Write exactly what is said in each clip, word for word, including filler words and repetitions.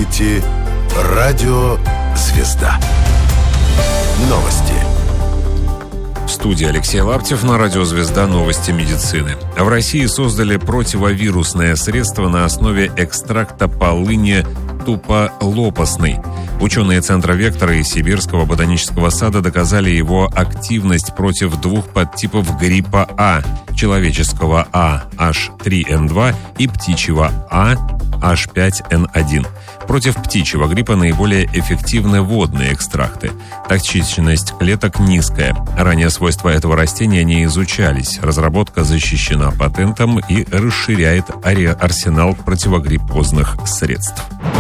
слушаете радио «Звезда». Новости. В студии Алексей Лаптев, на радио «Звезда» новости медицины. В России создали противовирусное средство на основе экстракта полыни туполопастной. Ученые Центра Вектора и Сибирского ботанического сада доказали его активность против двух подтипов гриппа А, человеческого А эйч три эн два и птичьего А эйч пять эн один. Против птичьего гриппа наиболее эффективны водные экстракты. Токсичность клеток низкая. Ранее свойства этого растения не изучались. Разработка защищена патентом и расширяет арсенал противогриппозных средств.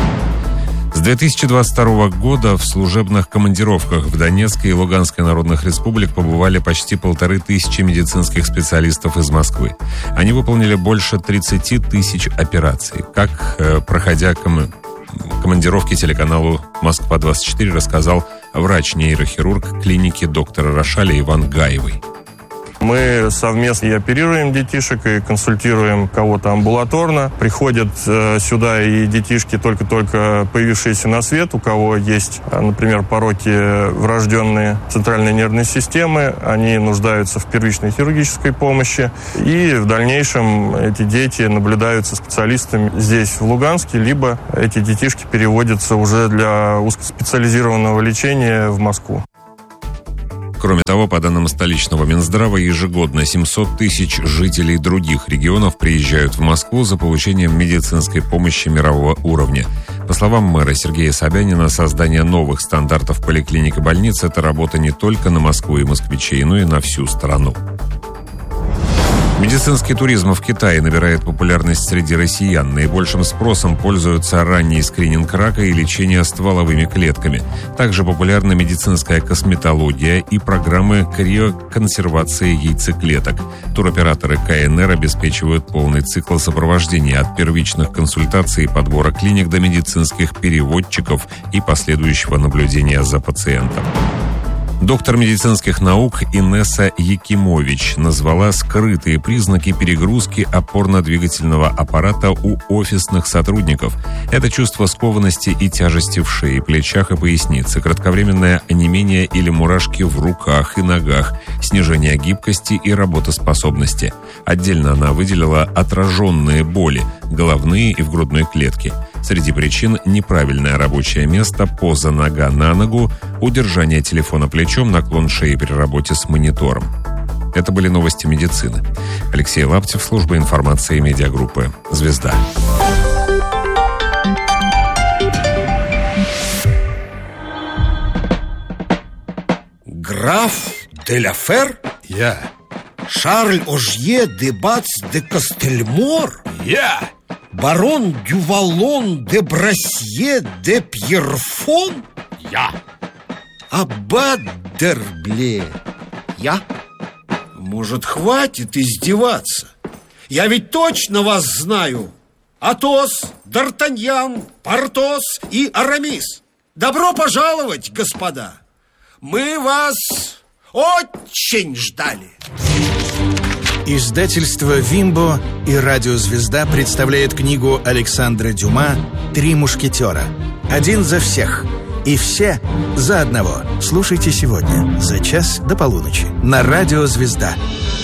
С две тысячи двадцать второго года в служебных командировках в Донецкой и Луганской народных республик побывали почти полторы тысячи медицинских специалистов из Москвы. Они выполнили больше тридцати тысяч операций. Как, э, проходя ком- командировки телеканалу «Москва-двадцать четыре», рассказал врач-нейрохирург клиники доктора Рошаля Иван Гаевый. Мы совместно и оперируем детишек, и консультируем кого-то амбулаторно. Приходят э, сюда и детишки, только-только появившиеся на свет, у кого есть, например, пороки врожденные центральной нервной системы. Они нуждаются в первичной хирургической помощи. И в дальнейшем эти дети наблюдаются специалистами здесь, в Луганске, либо эти детишки переводятся уже для узкоспециализированного лечения в Москву. Кроме того, по данным столичного Минздрава, ежегодно семьсот тысяч жителей других регионов приезжают в Москву за получением медицинской помощи мирового уровня. По словам мэра Сергея Собянина, создание новых стандартов поликлиник и больниц – это работа не только на Москву и москвичей, но и на всю страну. Медицинский туризм в Китае набирает популярность среди россиян. Наибольшим спросом пользуются ранний скрининг рака и лечение стволовыми клетками. Также популярна медицинская косметология и программы криоконсервации яйцеклеток. Туроператоры ка эн эр обеспечивают полный цикл сопровождения от первичных консультаций и подбора клиник до медицинских переводчиков и последующего наблюдения за пациентом. Доктор медицинских наук Инесса Якимович назвала скрытые признаки перегрузки опорно-двигательного аппарата у офисных сотрудников. Это чувство скованности и тяжести в шее, плечах и пояснице, кратковременное онемение или мурашки в руках и ногах, снижение гибкости и работоспособности. Отдельно она выделила отраженные боли, головные и в грудной клетке. Среди причин – неправильное рабочее место, поза нога на ногу, удержание телефона плечом, наклон шеи при работе с монитором. Это были новости медицины. Алексей Лаптев, служба информации медиагруппы «Звезда». Граф де ла Фер? Я. Шарль Ожье де Бац де Костельмор? Я. Барон Дювалон де Брассье де Пьерфон? Я. Аббат Дербле? Я. Может, хватит издеваться? Я ведь точно вас знаю. Атос, Д'Артаньян, Портос и Арамис. Добро пожаловать, господа. Мы вас очень ждали. Издательство «Вимбо» и радио «Звезда» представляет книгу Александра Дюма «Три мушкетера». Один за всех и все за одного. Слушайте сегодня за час до полуночи на радио «Звезда».